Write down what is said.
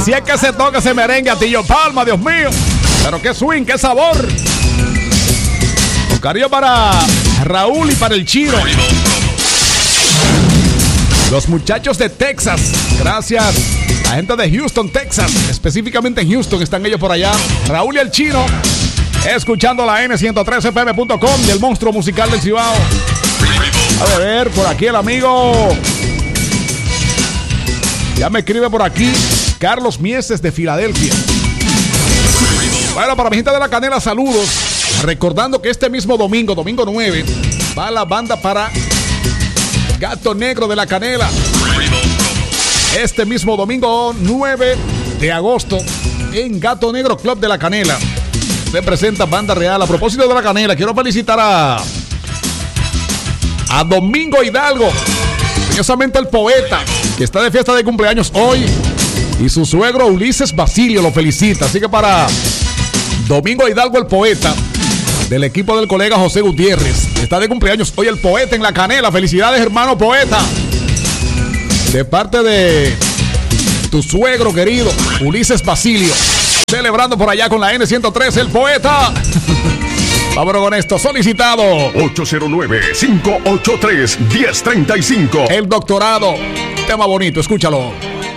Así es que se toca ese merengue a Tillo Palma, Dios mío. Pero qué swing, qué sabor. Con cariño para Raúl y para el Chino. Los muchachos de Texas. Gracias. La gente de Houston, Texas. Específicamente en Houston están ellos por allá. Raúl y el Chino. Escuchando la N103fm.com y el monstruo musical del Cibao. A ver, por aquí el amigo. Ya me escribe por aquí Carlos Mieses de Filadelfia. Bueno, para mi gente de La Canela, saludos. Recordando que este mismo domingo, domingo 9, va la banda para Gato Negro de La Canela. Este mismo domingo 9 de agosto en Gato Negro Club de La Canela se presenta Banda Real. A propósito de La Canela, quiero felicitar a Domingo Hidalgo, curiosamente el poeta, que está de fiesta de cumpleaños hoy, y su suegro Ulises Basilio lo felicita. Así que para Domingo Hidalgo, el poeta, del equipo del colega José Gutiérrez, está de cumpleaños hoy el poeta en La Canela. Felicidades, hermano poeta, de parte de tu suegro querido Ulises Basilio, celebrando por allá con la N103, el poeta. Vámonos con esto, solicitado 809-583-1035. El Doctorado, tema bonito, escúchalo.